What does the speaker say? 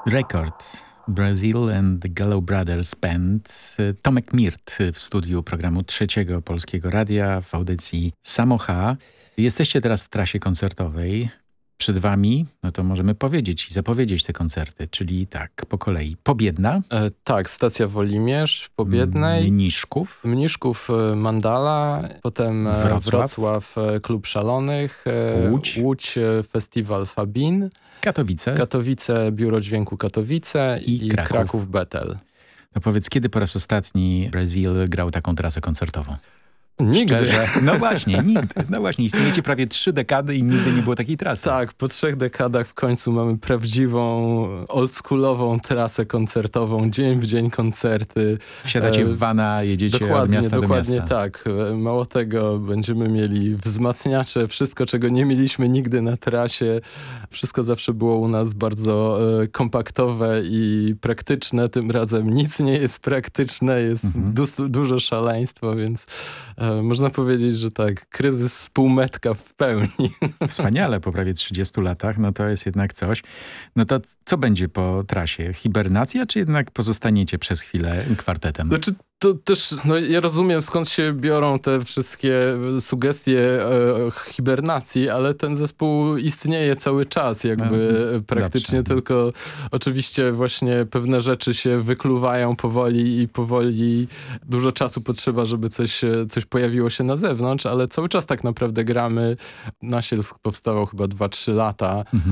Record. Brazil and the Gallo Brothers Band. Tomek Mirt w studiu programu Trzeciego Polskiego Radia w audycji Samocha. Jesteście teraz w trasie koncertowej. Przed wami, no to możemy powiedzieć i zapowiedzieć te koncerty, czyli tak, po kolei. Pobiedna. Tak, stacja Wolimierz w Pobiednej. Mniszków Mandala, potem Wrocław Klub Szalonych, Łódź Festiwal Fabin. Katowice Biuro Dźwięku Katowice i Kraków Betel. No powiedz, kiedy po raz ostatni Brazil grał taką trasę koncertową? Nigdy. Szczerze? No właśnie, nigdy. No właśnie, istniejecie prawie 3 dekady i nigdy nie było takiej trasy. Tak, po 3 dekadach w końcu mamy prawdziwą, oldschoolową trasę koncertową, dzień w dzień koncerty. Wsiadacie w vana, jedziecie od miasta do miasta. Dokładnie tak. Mało tego, będziemy mieli wzmacniacze, wszystko, czego nie mieliśmy nigdy na trasie. Wszystko zawsze było u nas bardzo kompaktowe i praktyczne. Tym razem nic nie jest praktyczne, jest dużo szaleństwa, więc można powiedzieć, że tak, kryzys półmetka w pełni. Wspaniale, po prawie 30 latach, no to jest jednak coś. No to co będzie po trasie? Hibernacja, czy jednak pozostaniecie przez chwilę kwartetem? Znaczy, to też, no ja rozumiem, skąd się biorą te wszystkie sugestie hibernacji, ale ten zespół istnieje cały czas, jakby praktycznie, dobrze. Tylko oczywiście właśnie pewne rzeczy się wykluwają powoli i powoli dużo czasu potrzeba, żeby coś pojawiło się na zewnątrz, ale cały czas tak naprawdę gramy. Nasielsk powstawał chyba 2-3 lata.